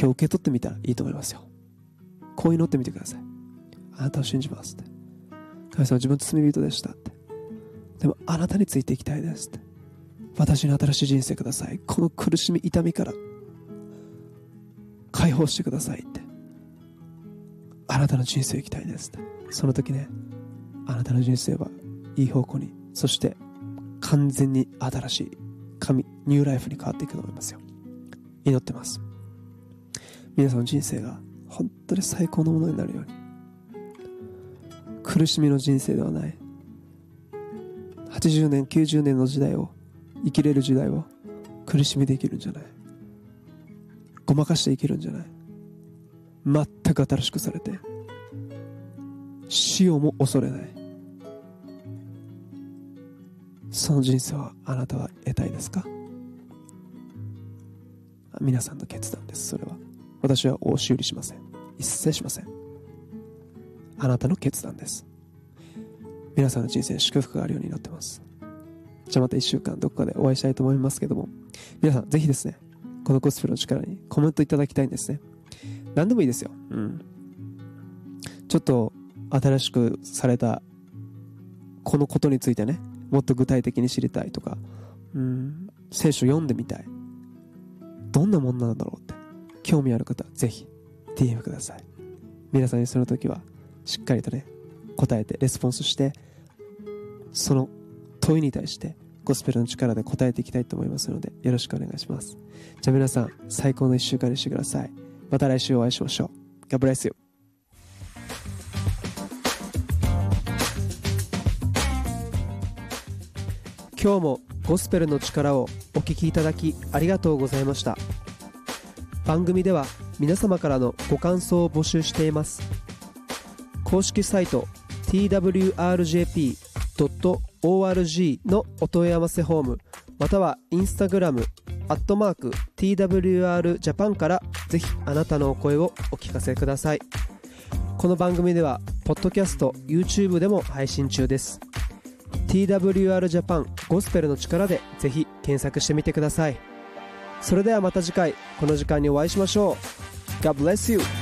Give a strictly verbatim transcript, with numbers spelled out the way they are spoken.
今日受け取ってみたらいいと思いますよ。こう祈ってみてください。あなたを信じますって。神様、自分罪人でしたって。でもあなたについていきたいですって。私に新しい人生ください。この苦しみ痛みから解放してくださいって。あなたの人生を生きたいですって。その時ね、あなたの人生はいい方向に、そして完全に新しい神ニューライフに変わっていくと思いますよ。祈ってます。皆さんの人生が本当に最高のものになるように。苦しみの人生ではない、はちじゅうねんきゅうじゅうねんの時代を生きれる時代を苦しみで生きるんじゃない、ごまかして生きるんじゃない、全く新しくされて死をも恐れない、その人生はあなたは得たいですか？皆さんの決断です。それは私は押し売りしません。一切しません。あなたの決断です。皆さんの人生に祝福があるように祈ってます。じゃあまた一週間どこかでお会いしたいと思いますけども、皆さんぜひですね、このゴスペルの力にコメントいただきたいんですね。何でもいいですよ。うん。ちょっと新しくされたこのことについてね、もっと具体的に知りたいとか、うん、聖書読んでみたい、どんなもんなんだろうって興味ある方はぜひ ディーエム ください。皆さんにその時はしっかりとね答えてレスポンスして、その問いに対してゴスペルの力で答えていきたいと思いますので、よろしくお願いします。じゃあ皆さん最高の一週間にしてください。また来週お会いしましょう。 God bless you。 今日もゴスペルの力をお聞きいただきありがとうございました。番組では皆様からのご感想を募集しています。公式サイト ティーダブリューアールジェーピードットオーアールジー のお問い合わせフォーム、またはインスタグラムアットマーク ティーダブリューアールジャパン からぜひあなたのお声をお聞かせください。この番組ではポッドキャスト YouTube でも配信中です。 ティーダブリューアール ジャパンゴスペルの力でぜひ検索してみてください。それではまた次回この時間にお会いしましょう。 God bless you。